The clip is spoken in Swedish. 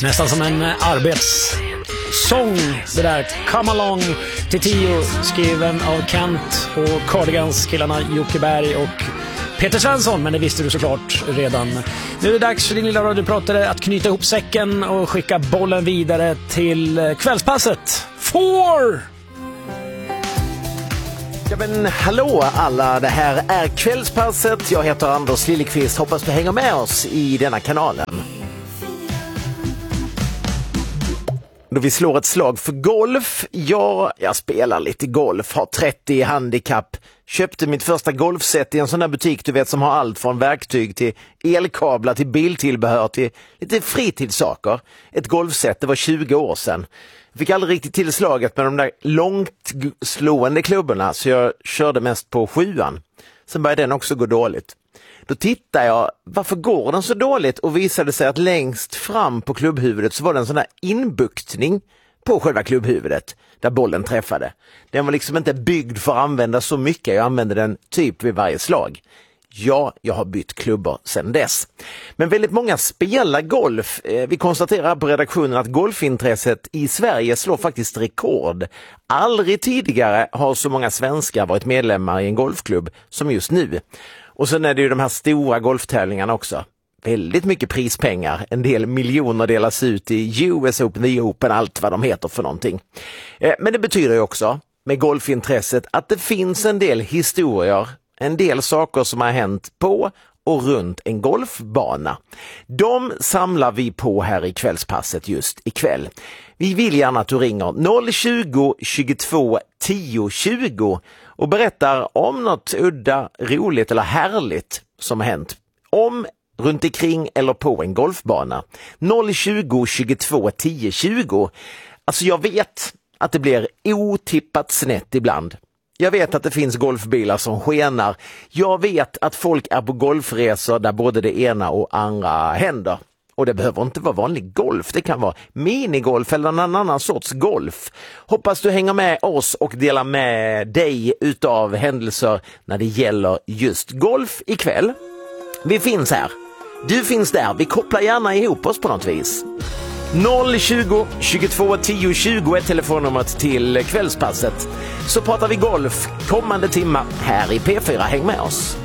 Nästan som en arbetssång, det där Come Along till 10, skriven av Kent och Cardigans-killarna Jocke Berg och Peter Svensson, men det visste du såklart redan. Nu är det dags för din lilla radiopratare att knyta ihop säcken och skicka bollen vidare till kvällspasset. 4! Ja men hallå alla, det här är kvällspasset. Jag heter Anders Liljeqvist, hoppas du hänger med oss i denna kanalen. Då vi slår ett slag för golf. Ja, jag spelar lite golf, har 30 i handikapp. Köpte mitt första golfset i en sån där butik, du vet, som har allt från verktyg till elkablar till biltillbehör till lite fritidssaker. Ett golfset, det var 20 år sedan. Jag fick aldrig riktigt tillslaget med de där långt slående klubborna, så jag körde mest på 7:an. Sen började den också gå dåligt. Då tittade jag, varför går den så dåligt? Och visade sig att längst fram på klubbhuvudet så var det en sån där inbuktning på själva klubbhuvudet där bollen träffade. Den var liksom inte byggd för att använda så mycket. Jag använde den typ vid varje slag. Ja, jag har bytt klubbor sedan dess. Men väldigt många spelar golf. Vi konstaterar på redaktionen att golfintresset i Sverige slår faktiskt rekord. Aldrig tidigare har så många svenskar varit medlemmar i en golfklubb som just nu. Och sen är det ju de här stora golftävlingarna också. Väldigt mycket prispengar. En del miljoner delas ut i US Open, The Open, allt vad de heter för någonting. Men det betyder ju också med golfintresset att det finns en del historier, en del saker som har hänt på och runt en golfbana. De samlar vi på här i kvällspasset just ikväll. Vi vill gärna att du ringer 020 22 10 20 och berättar om något udda, roligt eller härligt som har hänt. Om, runt omkring eller på en golfbana. 020 22 10 20. Alltså jag vet att det blir otippat snett ibland. Jag vet att det finns golfbilar som skenar. Jag vet att folk är på golfresor där både det ena och andra händer. Och det behöver inte vara vanlig golf. Det kan vara minigolf eller någon annan sorts golf. Hoppas du hänger med oss och delar med dig utav händelser när det gäller just golf ikväll. Vi finns här. Du finns där. Vi kopplar gärna ihop oss på något vis. 020 22 10 20 är telefonnumret till kvällspasset. Så pratar vi golf kommande timma här i P4. Häng med oss.